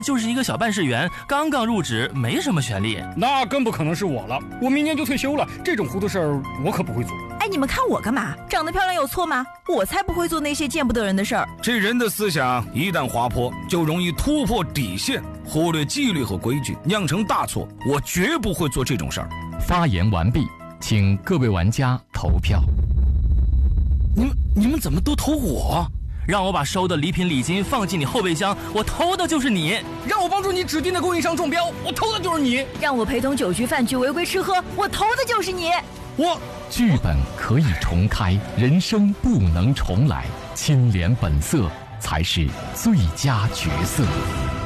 就是一个小办事员，刚刚入职，没什么权利。 那更不可能是我了，我明年就退休了，这种糊涂事儿我可不会做。 哎，你们看我干嘛？长得漂亮有错吗？我才不会做那些见不得人的事儿。 这人的思想一旦滑坡，就容易突破底线，忽略纪律和规矩，酿成大错。我绝不会做这种事儿。 发言完毕，请各位玩家投票。 你们怎么都投我？ 让我把收的礼品礼金放进你后备箱，我投的就是你； 让我帮助你指定的供应商中标，我投的就是你； 让我陪同酒局饭局违规吃喝，我投的就是你。 剧本可以重开，人生不能重来，清廉本色才是最佳角色。